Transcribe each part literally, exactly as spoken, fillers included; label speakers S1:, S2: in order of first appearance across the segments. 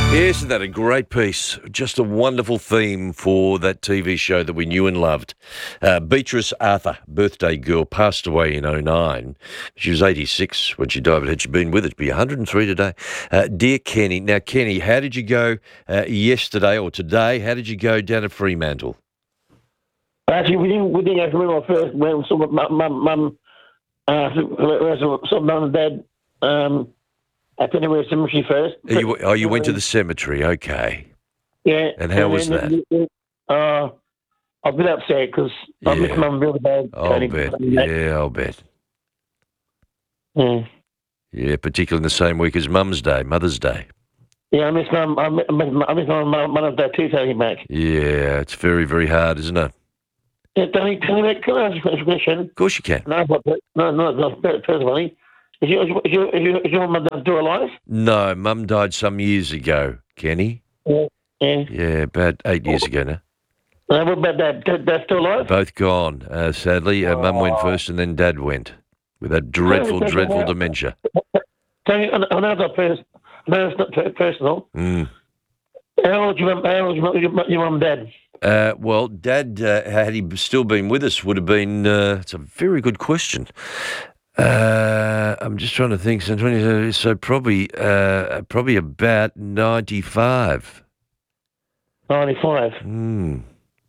S1: Isn't that a great piece? Just a wonderful theme for that T V show that we knew and loved. Uh, Beatrice Arthur, birthday girl, passed away in oh nine. She was eighty-six when she died, but had she been with it, she'd be one hundred and three today. Uh, dear Kenny, now Kenny, how did you go uh, yesterday or today? How did you go down at Fremantle?
S2: Actually, we didn't, we didn't have to remember first when some mum, mum, mum, uh, some mum and dad, um, at Pennyworth Cemetery first.
S1: Are you, oh, you went to the cemetery, okay.
S2: Yeah.
S1: And how was that?
S2: Uh, I was a bit upset because I
S1: Yeah.
S2: miss mum really bad.
S1: I'll bet. Yeah, I'll bet.
S2: Yeah.
S1: Yeah, particularly in the same week as Mum's Day, Mother's Day.
S2: Yeah, I miss mum. I miss, I miss my mum, Mother's Day too, so back.
S1: Yeah, it's very, very hard, isn't it?
S2: Yeah, Tony, Tony, can I ask you a question?
S1: Of course you can.
S2: No, but, no, no, no, personally. Is your, is your, is your, is your mum still alive?
S1: No, Mum died some years ago, Kenny.
S2: Yeah. Yeah.
S1: Yeah, about eight years ago now.
S2: Uh, what about Dad? Dad, Dad's still alive?
S1: Both gone, uh, sadly. Uh, Mum went first and then Dad went with that dreadful, dreadful dementia.
S2: Tony, I I know that person. No, it's not per- personal.
S1: Mm.
S2: How old your mum? How old your, your, your mum and dad?
S1: Uh, well, Dad, uh, had he still been with us, would have been. Uh, it's a very good question. Uh, I'm just trying to think. So, twenty, so probably, uh, probably about ninety-five.
S2: Ninety-five.
S1: Mm.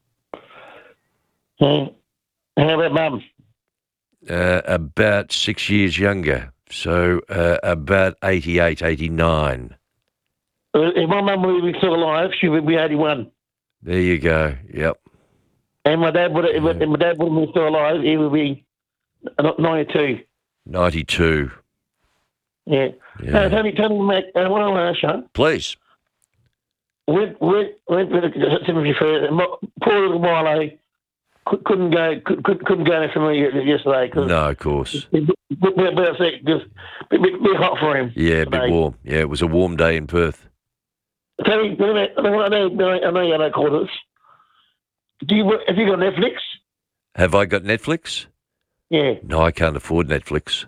S2: Hmm. How about mum?
S1: Uh, about six years younger. So uh, about eighty-eight, eighty-nine.
S2: Uh, If my mum would be still alive, she would be eighty-one.
S1: There you go. Yep.
S2: And my dad would, if, if my dad would have been still alive, he would be ninety-two.
S1: ninety-two.
S2: Yeah.
S1: Yeah.
S2: Uh, Tony, Tony, Mac, uh, what I want to ask you,
S1: Please.
S2: went went went to the cemetery first. And my, poor little Milo cou- couldn't go could, could, couldn't go there for me yesterday because
S1: No, of course.
S2: bit, bit, bit, bit upset, just bit, bit, bit hot for him.
S1: Yeah, a bit
S2: today.
S1: warm. Yeah, it was a warm day in Perth.
S2: Tony, I know, I know, I know, I know you don't call this. Do you have you got Netflix?
S1: Have I got Netflix?
S2: Yeah.
S1: No, I can't afford Netflix.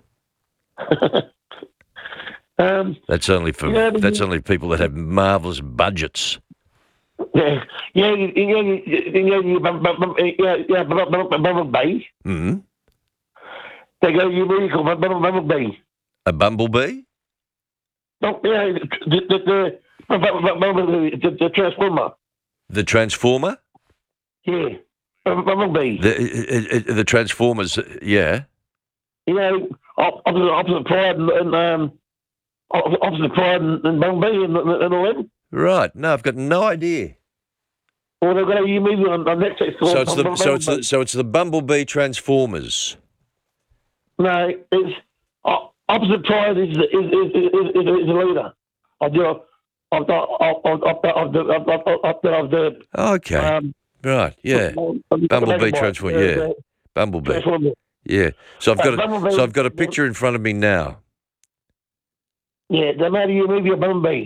S2: um.
S1: That's only for
S2: Yeah, but
S1: that's
S2: you-
S1: only people that have marvellous budgets.
S2: Yeah. Yeah. You, you, you, you, you, you, bum, bum, bum, yeah. Yeah. Bum, bum, bum, Bumblebee.
S1: Hmm.
S2: They go. You really call Bum- Bum- Bumblebee.
S1: A bumblebee?
S2: No, yeah. The the the Bum- Bum- Bum- Bumblebee, the, the Transformer.
S1: The Transformer?
S2: Yeah. Bum- Bumblebee.
S1: The uh, uh, the Transformers? uh, Yeah.
S2: You know, op- opposite, opposite Pride and, and um, op- opposite Pride and, and Bumblebee and, and, and all them.
S1: Right. No, I've got no idea.
S2: Well, they've got a new movie on, on Netflix. called
S1: So it's the
S2: Bum-
S1: so it's the
S2: Bumblebee.
S1: so it's the Bumblebee Transformers.
S2: No, it's op- opposite Pride is is is is, is, is, is the leader of the of the of of of the of the of the, of the, of the
S1: Okay.
S2: um,
S1: right. Yeah. Bumblebee Transformer, yeah. Bumblebee.
S2: Transformer.
S1: Yeah. So I've got a,
S2: Bumblebee-
S1: so I've got a picture in front of me now.
S2: Yeah, they made a new movie of Bumblebee.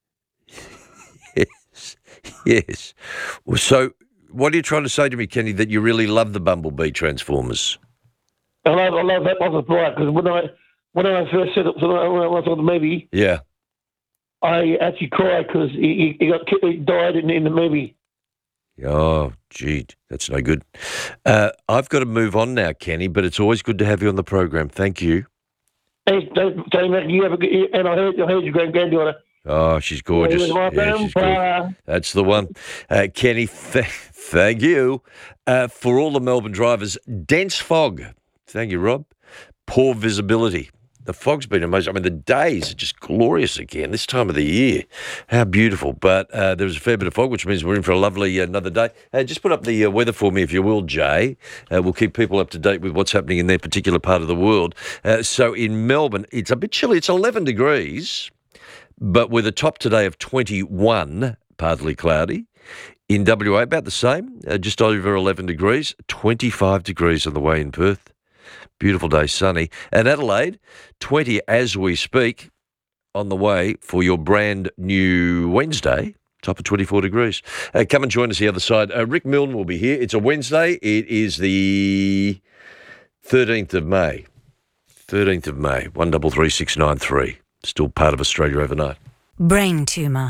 S1: Yes. Yes. Well, so what are you trying to say to me, Kenny, that you really love the Bumblebee Transformers?
S2: I love, I love that opposite Pride because when I when I first set up when I, when I saw the movie,
S1: Yeah.
S2: I actually cried because he, he, he got ki- he died in, in the movie.
S1: Oh, gee, that's no good. Uh, I've got to move on now, Kenny, but it's always good to have you on the program. Thank you.
S2: Hey, Tony Mac, you have a good, and I heard I heard your grand granddaughter.
S1: Oh, she's gorgeous.
S2: It was my
S1: Yeah, she's good.
S2: grandpa.
S1: That's the one. Uh, Kenny, th- thank you. Uh, for all the Melbourne drivers, dense fog. Thank you, Rob. Poor visibility. The fog's been amazing. I mean, the days are just glorious again this time of the year. How beautiful. But uh, there's a fair bit of fog, which means we're in for a lovely uh, another day. Uh, just put up the uh, weather for me, if you will, Jay. Uh, we'll keep people up to date with what's happening in their particular part of the world. Uh, so in Melbourne, it's a bit chilly. It's eleven degrees, but with a top today of twenty-one, partly cloudy. In W A, about the same, uh, just over eleven degrees, twenty-five degrees on the way in Perth. Beautiful day, sunny. And Adelaide, twenty as we speak, on the way for your brand new Wednesday, top of twenty-four degrees. Uh, come and join us the other side. Uh, Rick Milne will be here. It's a Wednesday. It is the thirteenth of May. thirteenth of May, one double three six nine three. Still part of Australia overnight.
S3: Brain tumour.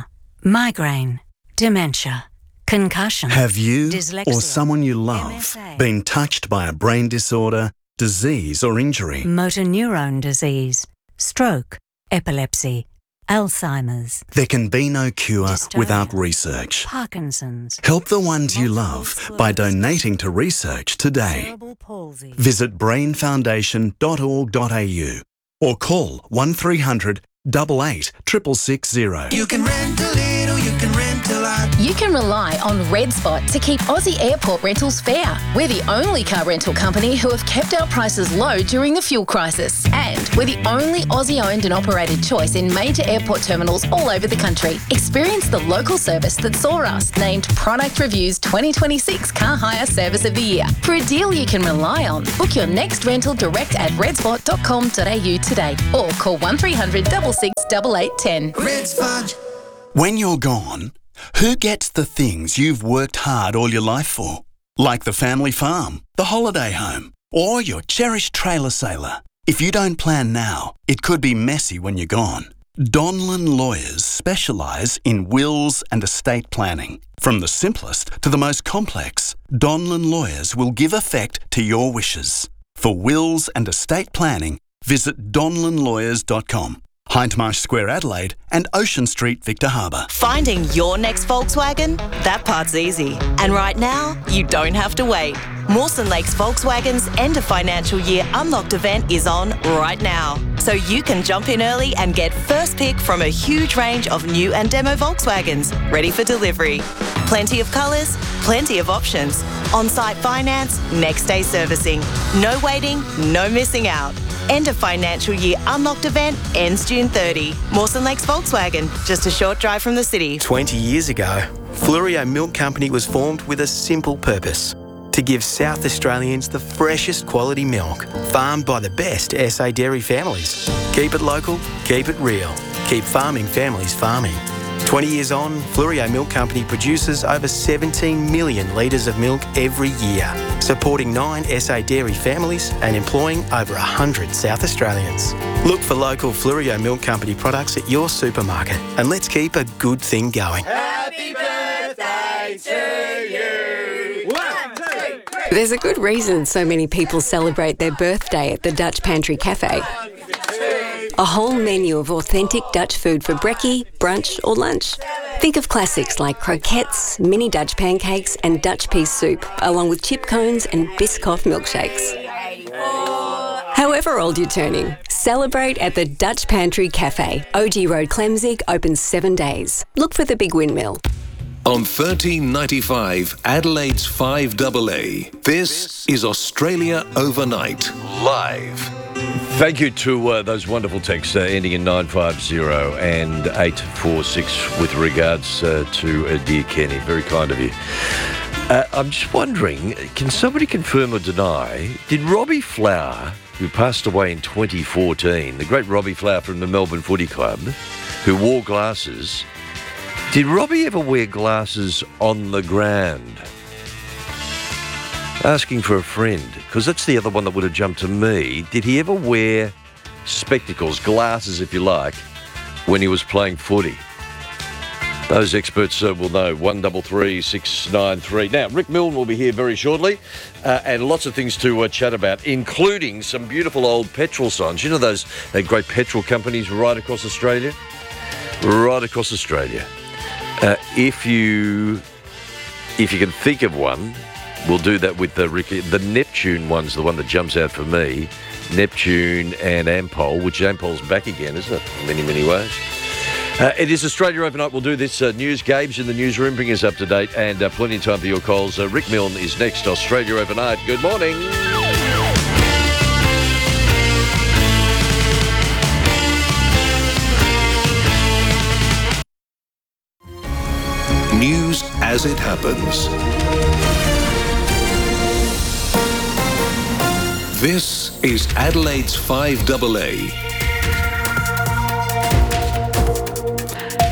S3: Migraine, dementia, concussion.
S4: Have you
S3: dyslexia,
S4: or someone you love
S3: M S A,
S4: been touched by a brain disorder, disease or injury?
S3: motor neuron disease, stroke, epilepsy, Alzheimer's,
S4: There can be no cure
S3: Dystonia.
S4: without research.
S3: Parkinson's,
S4: Help the ones you
S3: Multiple
S4: love
S3: sclerosis.
S4: by donating to research today.
S3: cerebral palsy.
S4: Visit brain foundation dot org dot a u or call one three hundred, eight eight, six six six zero.
S5: You can rent a little, you can rent a lot.
S6: You can rely on Red Spot to keep Aussie airport rentals fair. We're the only car rental company who have kept our prices low during the fuel crisis. And we're the only Aussie-owned and operated choice in major airport terminals all over the country. Experience the local service that saw us named Product Review's twenty twenty-six Car Hire Service of the Year. For a deal you can rely on, book your next rental direct at redspot dot com dot a u today or call one three hundred, six six six, eight eight one zero.
S5: Red Spot.
S4: When you're gone, who gets the things you've worked hard all your life for? Like the family farm, the holiday home, or your cherished trailer sailor. If you don't plan now, it could be messy when you're gone. Donlan Lawyers specialise in wills and estate planning. From the simplest to the most complex, Donlan Lawyers will give effect to your wishes. For wills and estate planning, visit donlan lawyers dot com. Hindmarsh Square, Adelaide, and Ocean Street, Victor Harbour.
S7: Finding your next Volkswagen? That part's easy. And right now, you don't have to wait. Mawson Lakes Volkswagen's end of financial year unlocked event is on right now. So you can jump in early and get first pick from a huge range of new and demo Volkswagens ready for delivery. Plenty of colours, plenty of options. On-site finance, next day servicing. No waiting, no missing out. End of financial year unlocked event ends June thirtieth. Mawson Lakes Volkswagen, just a short drive from the city.
S8: twenty years ago, Fluorio Milk Company was formed with a simple purpose: to give South Australians the freshest quality milk, farmed by the best S A dairy families. Keep it local, keep it real, keep farming families farming. twenty years on, Fluorio Milk Company produces over seventeen million litres of milk every year, supporting nine S A dairy families and employing over one hundred South Australians. Look for local Fluorio Milk Company products at your supermarket and let's keep a good thing going.
S5: Happy birthday to you. One, two, three.
S9: There's a good reason so many people celebrate their birthday at the Dutch Pantry Cafe. A whole menu of authentic Dutch food for brekkie, brunch or lunch. Think of classics like croquettes, mini Dutch pancakes and Dutch pea soup, along with chip cones and Biscoff milkshakes. However old you're turning, celebrate at the Dutch Pantry Cafe. O G Road, Clemzig, open seven days. Look for the Big Windmill.
S10: On thirteen ninety-five, Adelaide's five A A, this is Australia Overnight, live.
S1: Thank you to uh, those wonderful texts uh, ending in nine five zero and eight four six with regards uh, to uh, dear Kenny. Very kind of you. Uh, I'm just wondering, can somebody confirm or deny, did Robbie Flower, who passed away in twenty fourteen, the great Robbie Flower from the Melbourne Footy Club, who wore glasses, did Robbie ever wear glasses on the ground? Asking for a friend, because that's the other one that would have jumped to me. Did he ever wear spectacles, glasses if you like, when he was playing footy? Those experts uh, will know. one three three six nine three. Now, Rick Milne will be here very shortly, uh, and lots of things to uh, chat about, including some beautiful old petrol signs. You know those uh, great petrol companies right across Australia? Right across Australia. Uh, if you if you can think of one, we'll do that with the Ricky. The Neptune one's the one that jumps out for me. Neptune and Ampol, which Ampol's back again, isn't it? In many, many ways. Uh, it is Australia Overnight. We'll do this uh, news. Gabe's in the newsroom. Bring us up to date and uh, plenty of time for your calls. Uh, Rick Milne is next. Australia Overnight. Good morning.
S10: News as it happens. This is Adelaide's five A A.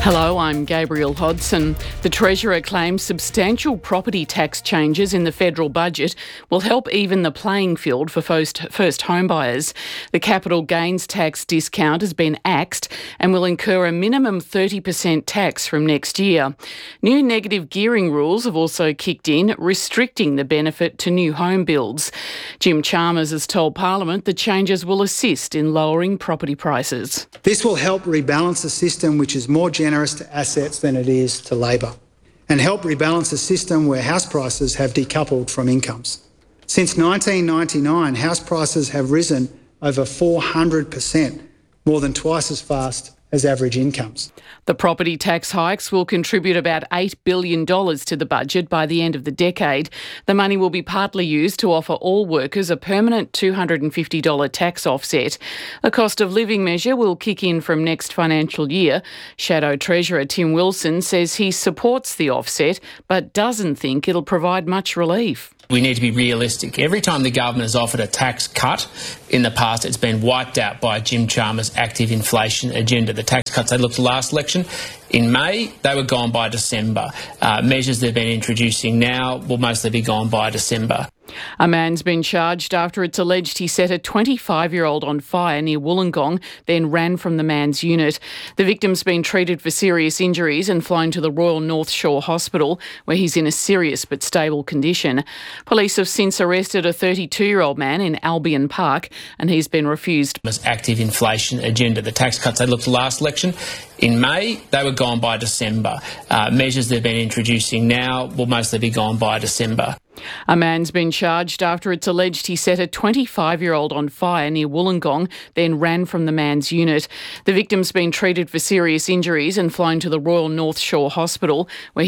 S11: Hello, I'm Gabriel Hodson. The Treasurer claims substantial property tax changes in the federal budget will help even the playing field for first, first home buyers. The capital gains tax discount has been axed and will incur a minimum thirty percent tax from next year. New negative gearing rules have also kicked in, restricting the benefit to new home builds. Jim Chalmers has told Parliament the changes will assist in lowering property prices.
S12: This will help rebalance a system which is more generous to assets than it is to labour, and help rebalance a system where house prices have decoupled from incomes. Since nineteen ninety-nine, house prices have risen over four hundred percent, more than twice as fast as average incomes.
S11: The property tax hikes will contribute about eight billion dollars to the budget by the end of the decade. The money will be partly used to offer all workers a permanent two hundred fifty dollars tax offset. A cost of living measure will kick in from next financial year. Shadow Treasurer Tim Wilson says he supports the offset but doesn't think it'll provide much relief.
S13: We need to be realistic. Every time the government has offered a tax cut in the past, it's been wiped out by Jim Chalmers' active inflation agenda. The tax cuts they looked at last election, in May, they were gone by December. Uh, measures they've been introducing now will mostly be gone by December.
S11: A man's been charged after it's alleged he set a twenty-five-year-old on fire near Wollongong, then ran from the man's unit. The victim's been treated for serious injuries and flown to the Royal North Shore Hospital, where he's in a serious but stable condition. Police have since arrested a thirty-two-year-old man in Albion Park, and he's been refused.
S13: Active inflation agenda. The tax cuts they looked at last election, in May, they were gone by December. Uh, measures they've been introducing now will mostly be gone by December.
S11: A man's been charged after it's alleged he set a twenty-five-year-old on fire near Wollongong, then ran from the man's unit. The victim's been treated for serious injuries and flown to the Royal North Shore Hospital, where